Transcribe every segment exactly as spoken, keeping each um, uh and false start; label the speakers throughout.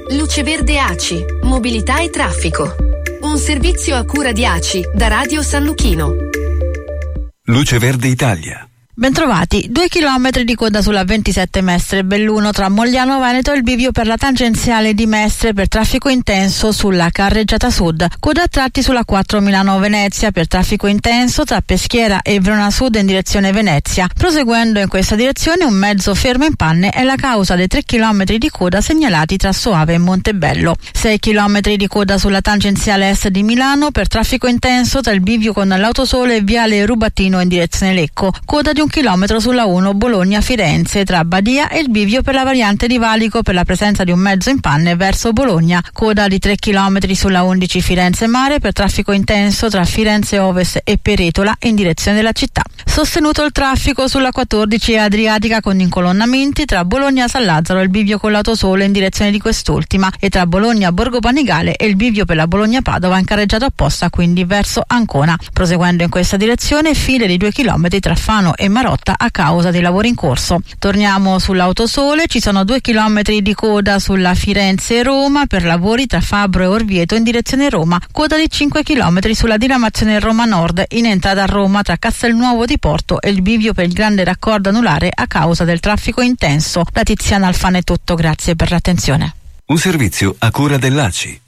Speaker 1: Luce Verde A C I, mobilità e traffico. Un servizio a cura di A C I da Radio San Luchino.
Speaker 2: Luce Verde Italia.
Speaker 3: Bentrovati, due chilometri di coda sulla ventisette Mestre Belluno tra Mogliano Veneto e il bivio per la tangenziale di Mestre per traffico intenso sulla carreggiata sud. Coda a tratti sulla quattro Milano Venezia per traffico intenso tra Peschiera e Verona Sud in direzione Venezia. Proseguendo in questa direzione un mezzo fermo in panne è la causa dei tre chilometri di coda segnalati tra Soave e Montebello. sei chilometri di coda sulla tangenziale est di Milano per traffico intenso tra il bivio con l'Autosole e viale Rubattino in direzione Lecco. Coda di un chilometro sulla uno Bologna-Firenze tra Badia e il bivio per la variante di Valico per la presenza di un mezzo in panne verso Bologna. Coda di tre chilometri sulla undici Firenze-Mare per traffico intenso tra Firenze Ovest e Peretola in direzione della città. Sostenuto il traffico sulla quattordici Adriatica con incolonnamenti tra Bologna-San Lazzaro e il bivio con l'Autosole in direzione di quest'ultima e tra Bologna-Borgo Panigale e il bivio per la Bologna-Padova in carreggiato apposta, quindi verso Ancona. Proseguendo in questa direzione file di due chilometri tra Fano e Marotta a causa dei lavori in corso. Torniamo sull'Autosole, ci sono due chilometri di coda sulla Firenze-Roma per lavori tra Fabbro e Orvieto in direzione Roma, coda di cinque chilometri sulla diramazione Roma Nord in entrata a Roma tra Castelnuovo di Porto e il bivio per il grande raccordo anulare a causa del traffico intenso. Da Tiziana Alfano è tutto, grazie per l'attenzione.
Speaker 2: Un servizio a cura dell'A C I.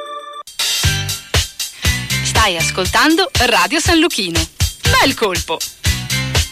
Speaker 4: Stai ascoltando Radio San Luchino. Bel colpo!